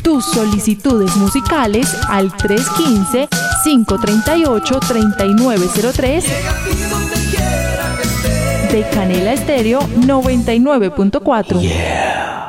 tus solicitudes musicales al 315-538-3903 de Canela Estéreo 99.4. Yeah.